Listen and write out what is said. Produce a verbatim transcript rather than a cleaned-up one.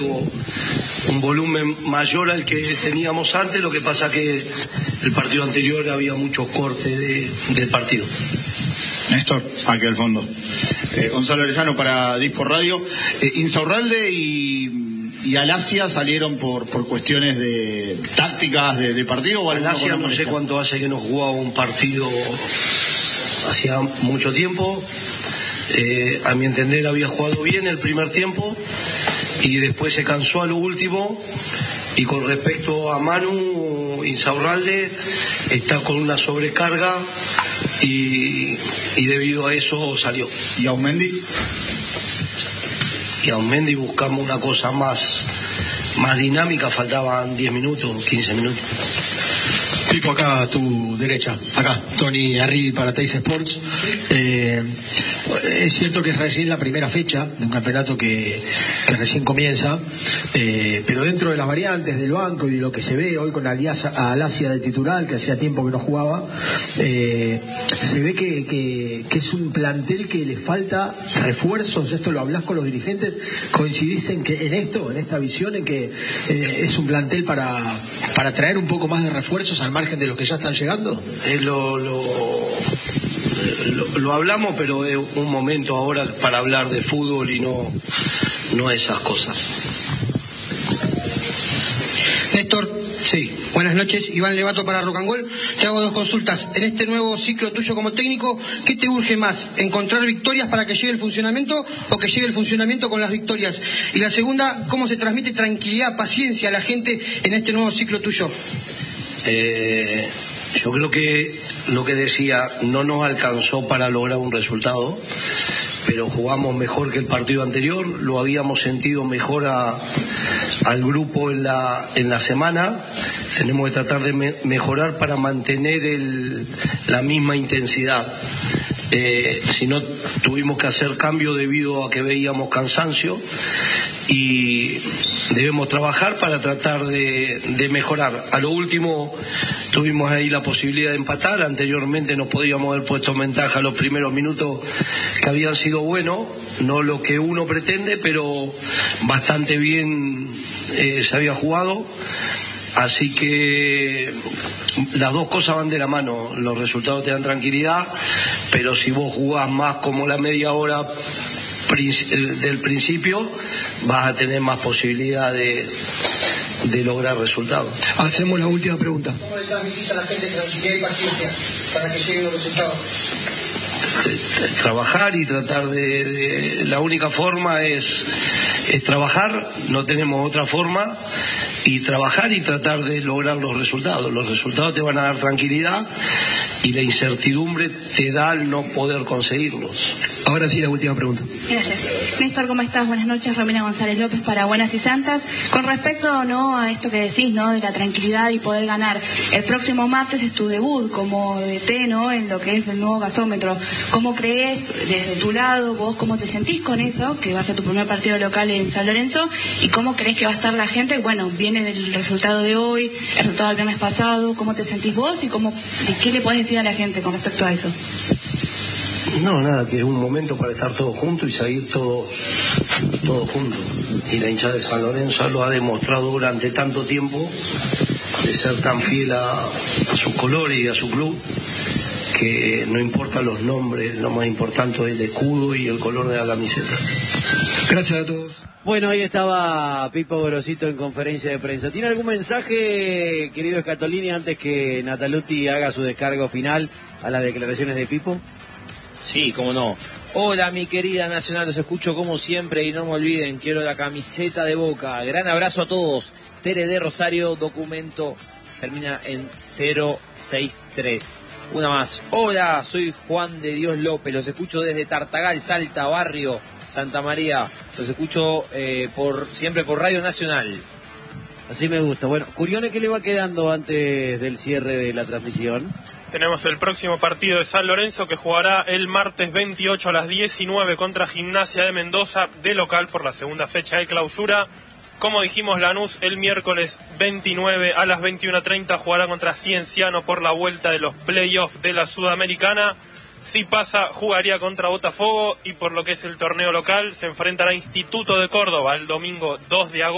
Un volumen mayor al que teníamos antes, lo que pasa que el partido anterior había muchos cortes de, del partido. Néstor, aquí al fondo. Eh, Gonzalo Arellano para Disco Radio. Eh, Insaurralde y, y Alasia salieron por, por cuestiones de tácticas de, de partido. ¿O Alasia no sé cuánto hace que no jugaba un partido, hacía mucho tiempo. Eh, a mi entender había jugado bien el primer tiempo y después se cansó a lo último. Y con respecto a Manu, Insaurralde está con una sobrecarga y, y debido a eso salió. ¿Y Aumendi? Y Aumendi buscamos una cosa más, más dinámica, faltaban diez minutos, quince minutos. Pipo, acá a tu derecha, acá, Tony Arri para Teis Sports. Eh, es cierto que es recién la primera fecha de un campeonato que, que recién comienza, eh, pero dentro de las variantes del banco y de lo que se ve hoy con Aliasa, Alasia de titular, que hacía tiempo que no jugaba, eh, se ve que, que, que es un plantel que le falta refuerzos. Esto lo hablas con los dirigentes, coincidís en, que, en esto, en esta visión, en que eh, es un plantel para, para traer un poco más de refuerzos al margen de los que ya están llegando. Eh, lo, lo, lo, lo hablamos, pero es un momento ahora para hablar de fútbol y no, no esas cosas. Néstor, sí. Buenas noches, Iván Levato para Rock and Roll. Te hago dos consultas. En este nuevo ciclo tuyo como técnico, ¿qué te urge más? ¿Encontrar victorias para que llegue el funcionamiento o que llegue el funcionamiento con las victorias? Y la segunda, ¿cómo se transmite tranquilidad, paciencia a la gente en este nuevo ciclo tuyo? Eh, yo creo que lo que decía no nos alcanzó para lograr un resultado, pero jugamos mejor que el partido anterior, lo habíamos sentido mejor a, al grupo en la, en la semana. Tenemos que tratar de me, mejorar para mantener el, la misma intensidad. Eh, si no, tuvimos que hacer cambio debido a que veíamos cansancio y debemos trabajar para tratar de, de mejorar. A lo último tuvimos ahí la posibilidad de empatar, anteriormente nos podíamos haber puesto en ventaja los primeros minutos que habían sido buenos, no lo que uno pretende, pero bastante bien eh, se había jugado. Así que las dos cosas van de la mano, los resultados te dan tranquilidad, pero si vos jugás más como la media hora del principio, vas a tener más posibilidad de, de lograr resultados. Hacemos la última pregunta. ¿Cómo le transmitís a la gente tranquilidad y paciencia para que lleguen los resultados? Trabajar y tratar de, de la única forma es, es trabajar, no tenemos otra forma, y trabajar y tratar de lograr los resultados. Los resultados te van a dar tranquilidad y la incertidumbre te da al no poder conseguirlos. Ahora sí, la última pregunta. Gracias. Néstor, ¿cómo estás? Buenas noches. Romina González López para Buenas y Santas. Con respecto no a esto que decís, ¿no?, de la tranquilidad y poder ganar. El próximo martes es tu debut como D T, ¿no?, en lo que es el nuevo gasómetro. ¿Cómo crees, desde tu lado, vos cómo te sentís con eso, que va a ser tu primer partido local en San Lorenzo? ¿Y cómo crees que va a estar la gente? Bueno, viene del resultado de hoy, el resultado del viernes pasado. ¿Cómo te sentís vos y cómo, qué le podés decir a la gente con respecto a eso? No, nada, que es un momento para estar todos juntos y seguir todos todos juntos. Y la hinchada de San Lorenzo lo ha demostrado durante tanto tiempo, de ser tan fiel a, a sus colores y a su club, que no importan los nombres, lo más importante es el escudo y el color de la camiseta. Gracias a todos. Bueno, ahí estaba Pipo Gorosito en conferencia de prensa. ¿Tiene algún mensaje, querido Scatolini, antes que Nataluti haga su descargo final a las declaraciones de Pipo? Sí, cómo no. Hola, mi querida Nacional, los escucho como siempre y no me olviden, quiero la camiseta de Boca. Gran abrazo a todos. Tere de Rosario, documento termina en cero seis tres. Una más. Hola, soy Juan de Dios López, los escucho desde Tartagal, Salta, Barrio Santa María. Los escucho eh, por siempre por Radio Nacional. Así me gusta. Bueno, Curione, ¿qué le va quedando antes del cierre de la transmisión? Tenemos el próximo partido de San Lorenzo que jugará el martes veintiocho a las diecinueve contra Gimnasia de Mendoza de local por la segunda fecha de clausura. Como dijimos, Lanús el miércoles veintinueve a las veintiuna treinta jugará contra Cienciano por la vuelta de los playoffs de la Sudamericana. Si pasa, jugaría contra Botafogo y por lo que es el torneo local se enfrentará a Instituto de Córdoba el domingo dos de agosto.